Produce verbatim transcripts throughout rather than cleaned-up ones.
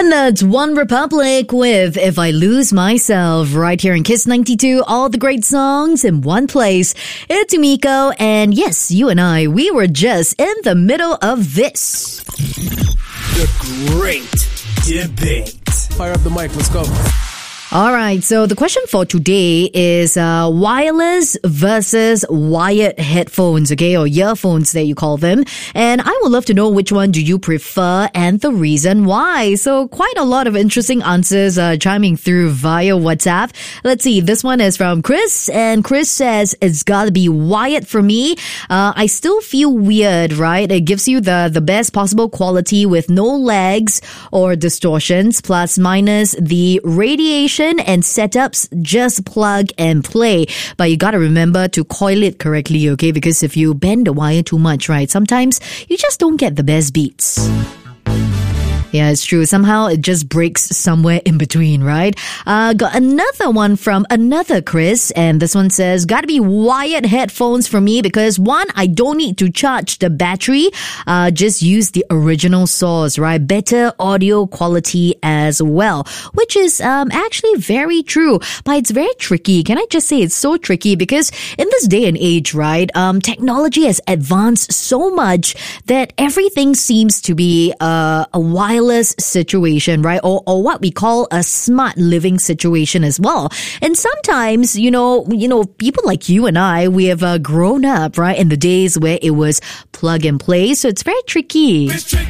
And that's One Republic with If I Lose Myself right here in Kiss ninety-two. All the great songs in one place. It's Umiko, and yes, you and I, we were just in the middle of this. The Great Debate. Fire up the mic, let's go. All right, so the question for today is uh, wireless versus wired headphones, okay, or earphones that you call them. And I would love to know which one do you prefer and the reason why. So quite a lot of interesting answers uh, chiming through via WhatsApp. Let's see, this one is from Chris, and Chris says it's gotta be wired for me. Uh, I still feel weird, right? It gives you the, the best possible quality with no lags or distortions, plus minus the radiation and setups, just plug and play. But you gotta remember to coil it correctly, okay? Because if you bend the wire too much, right, sometimes you just don't get the best beats. Yeah, it's true. Somehow it just breaks somewhere in between, right? Uh, got another one from another Chris, and this one says, gotta be wired headphones for me because one, I don't need to charge the battery. Uh, just use the original source, right? Better audio quality as well, which is, um, actually very true, but it's very tricky. Can I just say it's so tricky because in this day and age, right, um, technology has advanced so much that everything seems to be, uh, a wireless situation, right? Or, or what we call a smart living situation as well. And sometimes, you know, you know, people like you and I, we have uh, grown up, right, in the days where it was plug and play. So it's very tricky. It's tricky.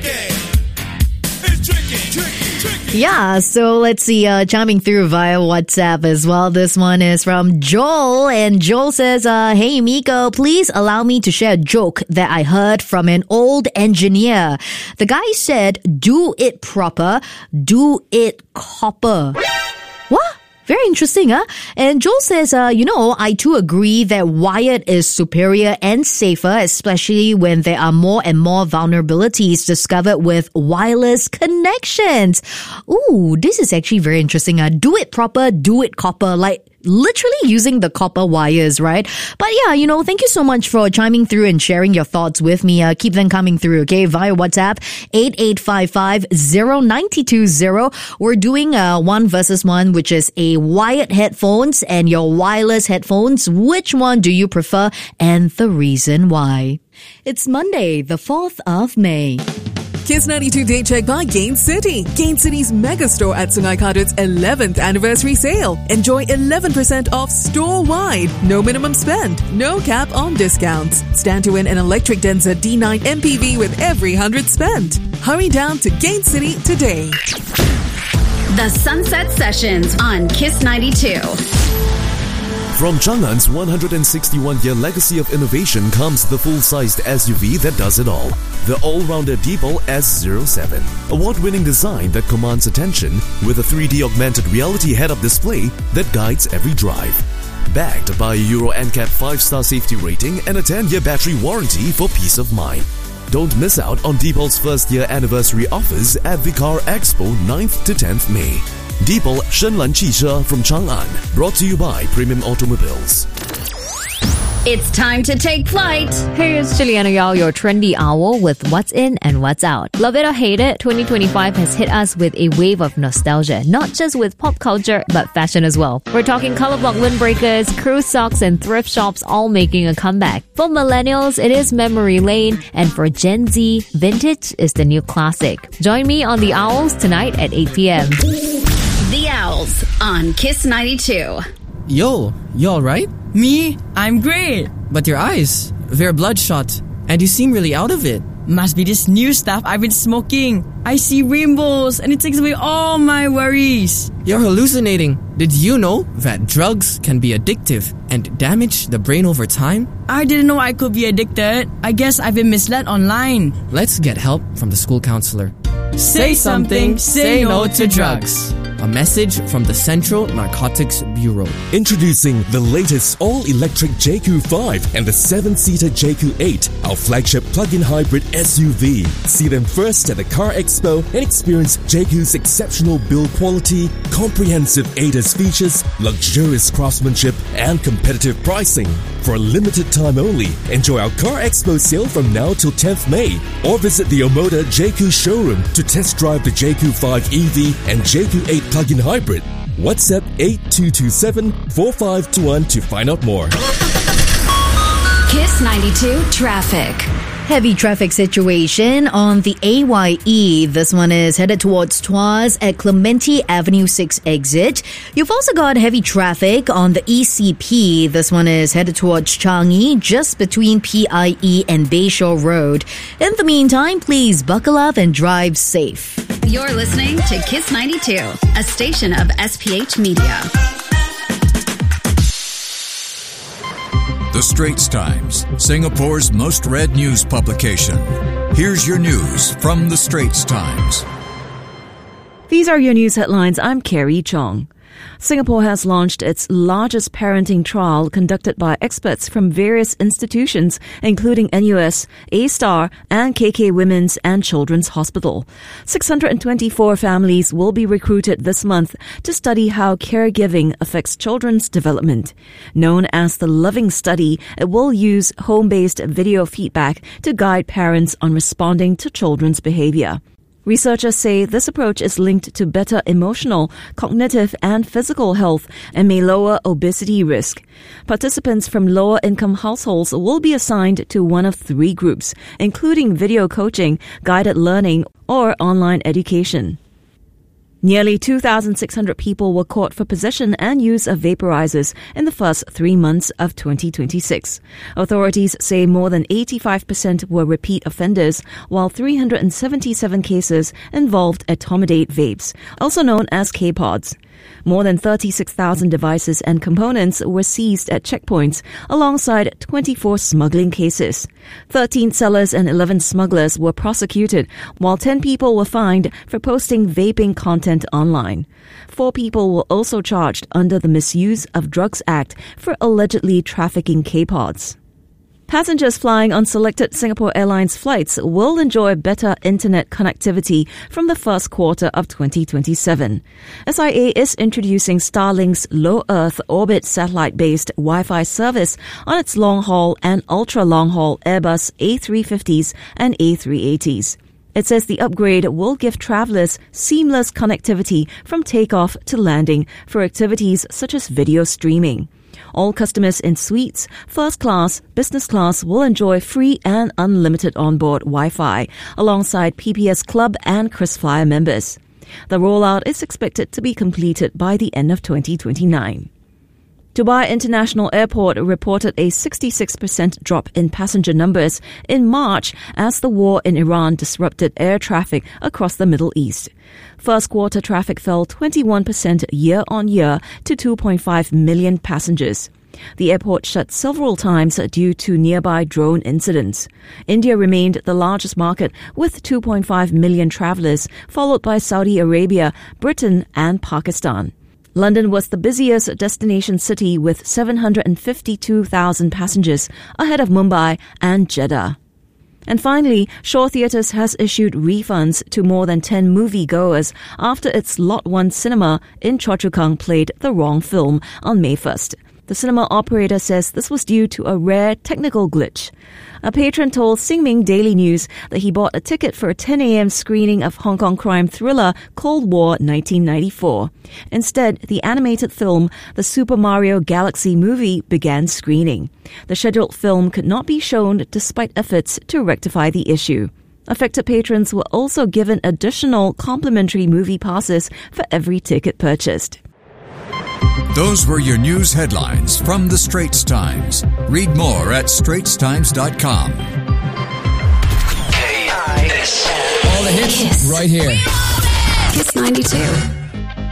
It's tricky, tricky, tricky. Yeah, so let's see, uh, chiming through via WhatsApp as well. This one is from Joel, and Joel says, uh, hey Miko, please allow me to share a joke that I heard from an old engineer. The guy said, do it proper, do it copper. What? Very interesting, huh? And Joel says, uh, you know, I too agree that wired is superior and safer, especially when there are more and more vulnerabilities discovered with wireless connections. Ooh, this is actually very interesting. Uh, do it proper, do it copper, like literally using the copper wires, right? But yeah, you know, thank you so much for chiming through and sharing your thoughts with me. Uh, keep them coming through, okay? Via WhatsApp, eight eight five five, zero nine two zero. We're doing uh, one versus one, which is a wired headphones and your wireless headphones. Which one do you prefer and the reason why? It's Monday, the fourth of May. Kiss ninety-two Day Check by Gain City. Gain City's mega store at Sungai Kadut's eleventh anniversary sale. Enjoy eleven percent off store-wide. No minimum spend. No cap on discounts. Stand to win an electric Denza D nine M P V with every one hundred spent. Hurry down to Gain City today. The Sunset Sessions on Kiss ninety-two. From Chang'an's one hundred sixty-one year legacy of innovation comes the full-sized S U V that does it all. The all-rounder Deepal S zero seven. Award-winning design that commands attention with a three D augmented reality head-up display that guides every drive. Backed by a Euro N C A P five star safety rating and a ten year battery warranty for peace of mind. Don't miss out on Deepal's first year anniversary offers at the Car Expo ninth to tenth May. Deepal Shenlan汽车 from Chang'an, brought to you by Premium Automobiles. It's time to take flight. Hey, it's Juliana Yao, your trendy owl with what's in and what's out. Love it or hate it, twenty twenty-five has hit us with a wave of nostalgia, not just with pop culture, but fashion as well. We're talking color block windbreakers, cruise socks, and thrift shops all making a comeback. For millennials, it is memory lane, and for Gen Z, vintage is the new classic. Join me on The Owls tonight at eight p.m. The Owls on Kiss ninety-two. Yo, you alright? Me? I'm great. But your eyes, they're bloodshot, and you seem really out of it. Must be this new stuff I've been smoking. I see rainbows and it takes away all my worries. You're hallucinating. Did you know that drugs can be addictive and damage the brain over time? I didn't know I could be addicted. I guess I've been misled online. Let's get help from the school counselor. Say something, say no to drugs. A message from the Central Narcotics Bureau. Introducing the latest all-electric J Q five and the seven-seater J Q eight, our flagship plug-in hybrid S U V. See them first at the Car Expo and experience J Q's exceptional build quality, comprehensive A D A S features, luxurious craftsmanship, and competitive pricing. For a limited time only, enjoy our Car Expo sale from now till tenth May, or visit the Omoda J Q showroom to test drive the J Q five E V and J Q eight plug-in hybrid. WhatsApp eight two two seven, four five two one to find out more. Kiss ninety-two traffic. Heavy traffic situation on the A Y E. This one is headed towards Tuas at Clementi Avenue six exit. You've also got heavy traffic on the E C P. This one is headed towards Changi, just between P I E and Bayshore Road. In the meantime, please buckle up and drive safe. You're listening to Kiss ninety-two, a station of S P H Media. The Straits Times, Singapore's most read news publication. Here's your news from The Straits Times. These are your news headlines. I'm Carrie Chong. Singapore has launched its largest parenting trial conducted by experts from various institutions, including N U S, A-Star, and K K Women's and Children's Hospital. six hundred twenty-four families will be recruited this month to study how caregiving affects children's development. Known as the Loving Study, it will use home-based video feedback to guide parents on responding to children's behavior. Researchers say this approach is linked to better emotional, cognitive, and physical health and may lower obesity risk. Participants from lower-income households will be assigned to one of three groups, including video coaching, guided learning, or online education. Nearly two thousand six hundred people were caught for possession and use of vaporizers in the first three months of twenty twenty-six. Authorities say more than eighty-five percent were repeat offenders, while three hundred seventy-seven cases involved Atomidate vapes, also known as K-Pods. More than thirty-six thousand devices and components were seized at checkpoints, alongside twenty-four smuggling cases. thirteen sellers and eleven smugglers were prosecuted, while ten people were fined for posting vaping content online. Four people were also charged under the Misuse of Drugs Act for allegedly trafficking K-Pods. Passengers flying on selected Singapore Airlines flights will enjoy better internet connectivity from the first quarter of twenty twenty-seven. S I A is introducing Starlink's low-Earth orbit satellite-based Wi-Fi service on its long-haul and ultra-long-haul Airbus A three fifties and A three eighties. It says the upgrade will give travelers seamless connectivity from takeoff to landing for activities such as video streaming. All customers in suites, first class, business class will enjoy free and unlimited onboard Wi-Fi alongside P P S Club and KrisFlyer members. The rollout is expected to be completed by the end of twenty twenty-nine. Dubai International Airport reported a sixty-six percent drop in passenger numbers in March as the war in Iran disrupted air traffic across the Middle East. First quarter traffic fell twenty-one percent year-on-year to two point five million passengers. The airport shut several times due to nearby drone incidents. India remained the largest market with two point five million travelers, followed by Saudi Arabia, Britain, and Pakistan. London was the busiest destination city with seven hundred fifty-two thousand passengers, ahead of Mumbai and Jeddah. And finally, Shaw Theatres has issued refunds to more than ten moviegoers after its Lot one cinema in Choa Chu Kang played the wrong film on May first. The cinema operator says this was due to a rare technical glitch. A patron told Xinmin Daily News that he bought a ticket for a ten a.m. screening of Hong Kong crime thriller Cold War nineteen ninety-four. Instead, the animated film The Super Mario Galaxy Movie began screening. The scheduled film could not be shown despite efforts to rectify the issue. Affected patrons were also given additional complimentary movie passes for every ticket purchased. Those were your news headlines from The Straits Times. Read more at straits times dot com. All the hits right here. Kiss ninety-two.